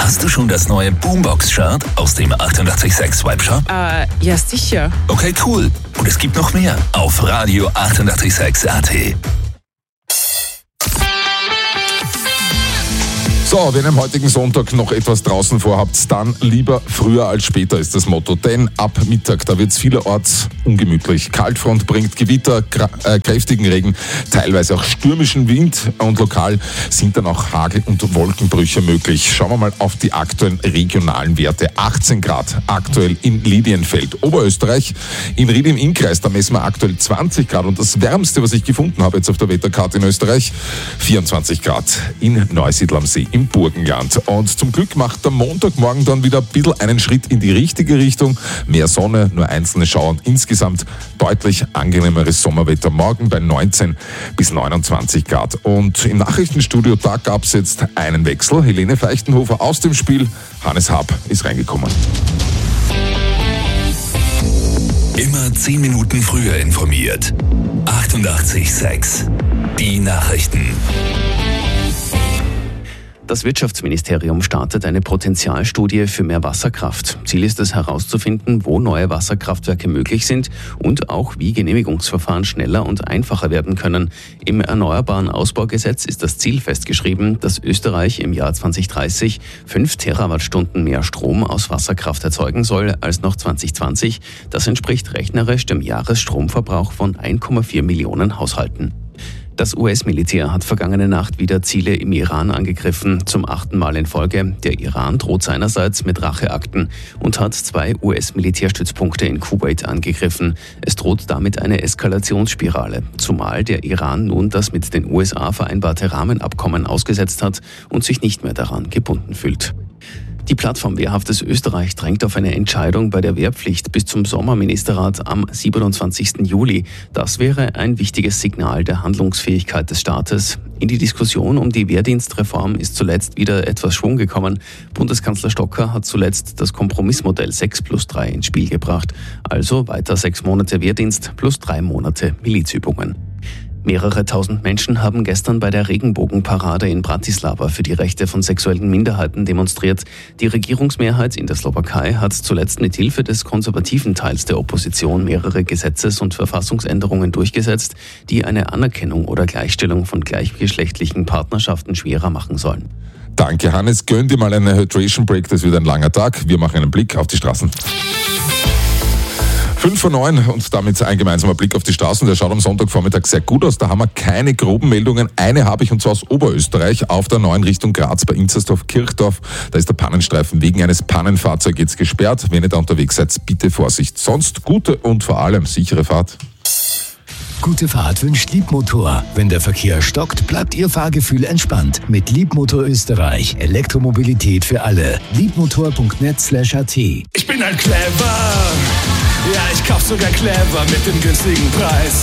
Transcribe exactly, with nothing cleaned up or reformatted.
Hast du schon das neue Boombox-Shirt aus dem achtundachtzig Komma sechs Webshop? Äh, ja sicher. Okay, cool. Und es gibt noch mehr auf Radio achtundachtzig Komma sechs A T. So, wenn ihr am heutigen Sonntag noch etwas draußen vorhabt, dann lieber früher als später ist das Motto. Denn ab Mittag, da wird es vielerorts ungemütlich. Kaltfront bringt Gewitter, gra- äh, kräftigen Regen, teilweise auch stürmischen Wind und lokal sind dann auch Hagel- und Wolkenbrüche möglich. Schauen wir mal auf die aktuellen regionalen Werte. achtzehn Grad aktuell in Lilienfeld, Oberösterreich. In Ried im Innkreis, da messen wir aktuell zwanzig Grad. Und das Wärmste, was ich gefunden habe jetzt auf der Wetterkarte in Österreich, vierundzwanzig Grad in Neusiedl am See im Burgenland. Und zum Glück macht der Montagmorgen dann wieder ein bisschen einen Schritt in die richtige Richtung. Mehr Sonne, nur einzelne Schauer und insgesamt deutlich angenehmeres Sommerwetter. Morgen bei neunzehn bis neunundzwanzig Grad. Und im Nachrichtenstudio, da gab es jetzt einen Wechsel. Helene Feichtenhofer aus dem Spiel. Hannes Haab ist reingekommen. Immer zehn Minuten früher informiert. achtundachtzig Komma sechs. Die Nachrichten. Das Wirtschaftsministerium startet eine Potenzialstudie für mehr Wasserkraft. Ziel ist es herauszufinden, wo neue Wasserkraftwerke möglich sind und auch wie Genehmigungsverfahren schneller und einfacher werden können. Im Erneuerbaren Ausbaugesetz ist das Ziel festgeschrieben, dass Österreich im Jahr zwanzig dreißig fünf Terawattstunden mehr Strom aus Wasserkraft erzeugen soll als noch zwanzig zwanzig. Das entspricht rechnerisch dem Jahresstromverbrauch von eins Komma vier Millionen Haushalten. Das U S-Militär hat vergangene Nacht wieder Ziele im Iran angegriffen, zum achten Mal in Folge. Der Iran droht seinerseits mit Racheakten und hat zwei U S-Militärstützpunkte in Kuwait angegriffen. Es droht damit eine Eskalationsspirale, zumal der Iran nun das mit den U S A vereinbarte Rahmenabkommen ausgesetzt hat und sich nicht mehr daran gebunden fühlt. Die Plattform Wehrhaftes Österreich drängt auf eine Entscheidung bei der Wehrpflicht bis zum Sommerministerrat am siebenundzwanzigsten Juli. Das wäre ein wichtiges Signal der Handlungsfähigkeit des Staates. In die Diskussion um die Wehrdienstreform ist zuletzt wieder etwas Schwung gekommen. Bundeskanzler Stocker hat zuletzt das Kompromissmodell sechs plus drei ins Spiel gebracht. Also weiter sechs Monate Wehrdienst plus drei Monate Milizübungen. Mehrere tausend Menschen haben gestern bei der Regenbogenparade in Bratislava für die Rechte von sexuellen Minderheiten demonstriert. Die Regierungsmehrheit in der Slowakei hat zuletzt mit Hilfe des konservativen Teils der Opposition mehrere Gesetzes- und Verfassungsänderungen durchgesetzt, die eine Anerkennung oder Gleichstellung von gleichgeschlechtlichen Partnerschaften schwerer machen sollen. Danke, Hannes. Gönn dir mal eine Hydration Break, das wird ein langer Tag. Wir machen einen Blick auf die Straßen. fünf vor neun und damit ein gemeinsamer Blick auf die Straßen. Der schaut am Sonntagvormittag sehr gut aus. Da haben wir keine groben Meldungen. Eine habe ich und zwar aus Oberösterreich auf der neuen Richtung Graz bei Inzersdorf-Kirchdorf. Da ist der Pannenstreifen wegen eines Pannenfahrzeugs jetzt gesperrt. Wenn ihr da unterwegs seid, bitte Vorsicht. Sonst gute und vor allem sichere Fahrt. Gute Fahrt wünscht Liebmotor. Wenn der Verkehr stockt, bleibt Ihr Fahrgefühl entspannt. Mit Liebmotor Österreich. Elektromobilität für alle. liebmotor punkt net slash a t. Ich bin halt clever. Ja, ich kauf sogar clever mit dem günstigen Preis.